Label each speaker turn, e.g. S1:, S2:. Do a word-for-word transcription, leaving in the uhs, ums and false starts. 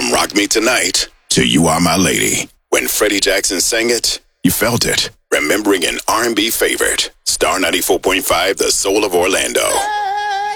S1: From Rock Me Tonight to You Are My Lady. When Freddie Jackson sang it, you felt it. Remembering an R and B favorite. Star ninety-four point five, the soul of Orlando.